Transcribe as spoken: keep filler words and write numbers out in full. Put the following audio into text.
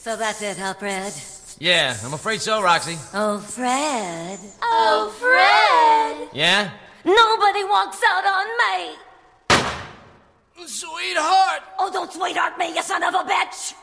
So that's it, huh, Fred? Yeah, I'm afraid so, Roxy. Oh, Fred. Oh, Fred! Yeah? Nobody walks out on me! Sweetheart! Oh, don't sweetheart me, you son of a bitch!